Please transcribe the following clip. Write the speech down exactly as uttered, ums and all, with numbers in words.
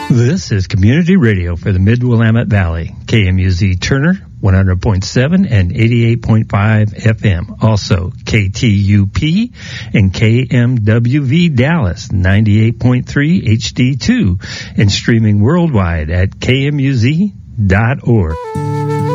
This is Community Radio for the Mid-Willamette Valley. K M U Z Turner, one hundred point seven and eighty-eight point five F M. Also, K T U P and K M W V Dallas, ninety-eight point three H D two, and streaming worldwide at K M U Z dot org.